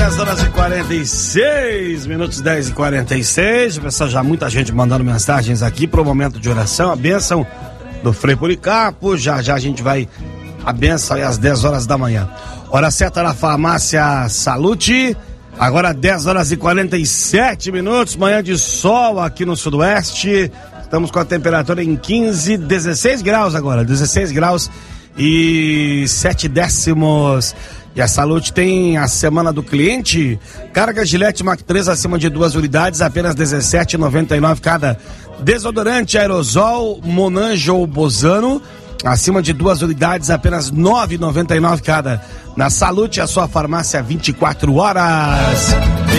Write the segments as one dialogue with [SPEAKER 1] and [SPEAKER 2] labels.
[SPEAKER 1] 10 horas e 46 minutos, 10 e 46. Pessoal, já muita gente mandando mensagens aqui pro momento de oração, a bênção do Frei Policarpo. Já a gente vai a bênção às 10 horas da manhã. Hora certa na farmácia Salute. Agora 10 horas e 47 minutos, manhã de sol aqui no sudoeste. Estamos com a temperatura em 16 graus agora, 16 graus e 7 décimos. E a Salute tem a semana do cliente. Carga Gillette Mach 3 acima de 2 unidades, apenas R$17,99 cada. Desodorante aerosol Monange ou Bozano, acima de 2 unidades, apenas R$9,99 cada. Na Salute, a sua farmácia 24 horas.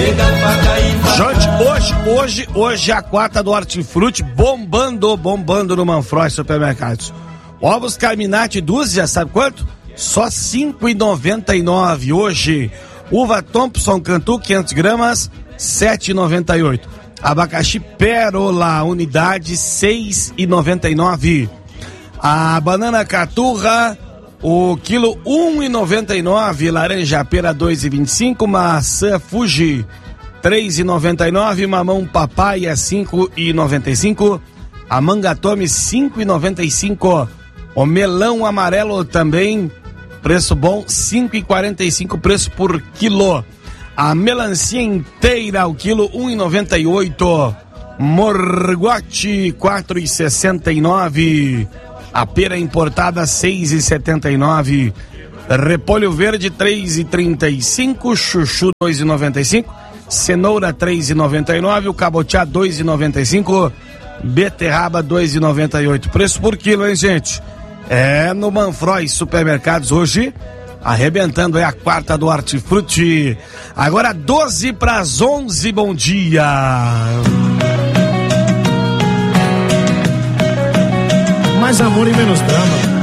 [SPEAKER 1] Gente, hoje a quarta do Hortifruti bombando no Manfroy Supermercados. Ovos Carminati dúzia, sabe quanto? Só R$5,99 hoje. Uva Thompson Cantu 500 gramas, R$7,98. Abacaxi Pérola unidade, R$6,99. A banana Caturra, o quilo R$1,99. Laranja pera R$2,25. Maçã Fuji R$3,99. Mamão Papaya R$5,95. A manga Tome R$5,95. O melão amarelo também, preço bom, R$5,45, preço por quilo. A melancia inteira, o quilo R$1,98. Morgote R$4,69. A pera importada R$6,79. Repolho verde R$3,35. Chuchu R$2,95. Cenoura R$3,99. O cabotiá R$2,95. Beterraba R$2,98. Preço por quilo, hein, gente? É no Manfroy Supermercados hoje, arrebentando, é a quarta do Hortifruti. Agora 12 para as 11, bom dia.
[SPEAKER 2] Mais amor e menos drama.